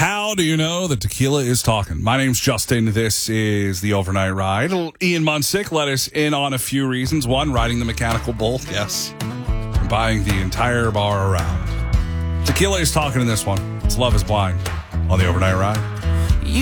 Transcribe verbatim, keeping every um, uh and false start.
How do you know that tequila is talking? My name's Justin. This is the Overnight Ride. Ian Munsick let us in on a few reasons. One, riding the mechanical bull. Yes. And buying the entire bar around. Tequila is talking in this one. It's Love is Blind on the Overnight Ride.